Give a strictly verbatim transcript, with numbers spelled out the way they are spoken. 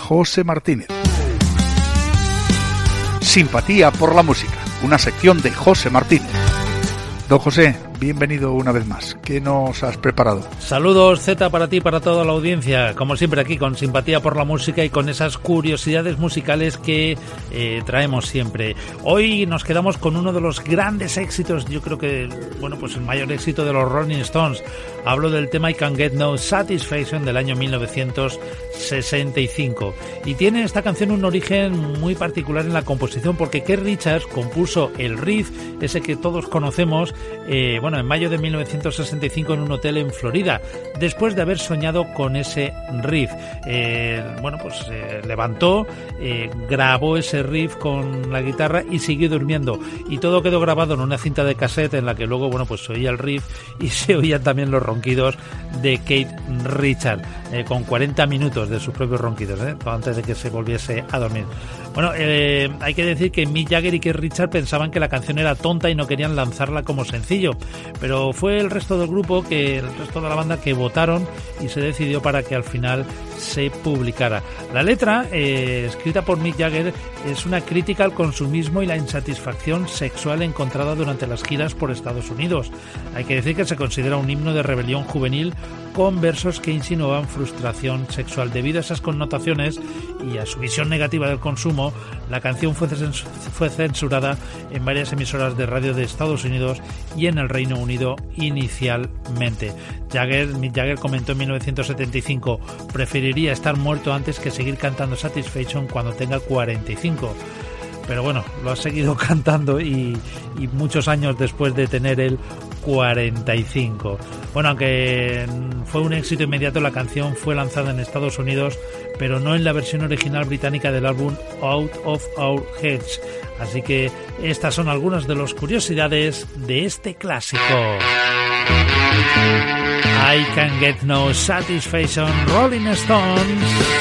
José Martínez. Simpatía por la música, una sección de José Martínez. Don José, bienvenido una vez más. ¿Qué nos has preparado? Saludos, Z, para ti y para toda la audiencia. Como siempre aquí, con simpatía por la música y con esas curiosidades musicales que eh, traemos siempre. Hoy nos quedamos con uno de los grandes éxitos, yo creo que, bueno, pues el mayor éxito de los Rolling Stones. Hablo del tema I Can't Get No Satisfaction del año mil novecientos sesenta y cinco. Y tiene esta canción un origen muy particular en la composición, porque Keith Richards compuso el riff, ese que todos conocemos, eh, bueno, en mayo de mil novecientos sesenta y cinco en un hotel en Florida, después de haber soñado con ese riff. Eh, bueno, pues eh, levantó, eh, grabó ese riff con la guitarra y siguió durmiendo. Y todo quedó grabado en una cinta de cassette en la que luego, bueno, pues se oía el riff y se oían también los ronquidos de Keith Richards, eh, con cuarenta minutos de sus propios ronquidos, eh, antes de que se volviese a dormir. Bueno, eh, hay que decir que Mick Jagger y Keith Richards pensaban que la canción era tonta y no querían lanzarla como sencillo, pero fue el resto del grupo, que el resto de la banda, que votaron y se decidió para que al final se publicara. La letra, eh, escrita por Mick Jagger, es una crítica al consumismo y la insatisfacción sexual encontrada durante las giras por Estados Unidos. Hay que decir que se considera un himno de rebelión juvenil con versos que insinuaban frustración sexual. Debido a esas connotaciones y a su visión negativa del consumo, la canción fue, cens- fue censurada en varias emisoras de radio de Estados Unidos y en el Reino Unido inicialmente. Jagger, Mick Jagger comentó en mil novecientos setenta y cinco: preferiría estar muerto antes que seguir cantando Satisfaction cuando tenga cuarenta y cinco. Pero bueno, lo ha seguido cantando y, y muchos años después de tener el cuarenta y cinco. Bueno, aunque fue un éxito inmediato, la canción fue lanzada en Estados Unidos, pero no en la versión original británica del álbum Out of Our Heads. Así que estas son algunas de las curiosidades de este clásico. I Can't Get No Satisfaction, Rolling Stones.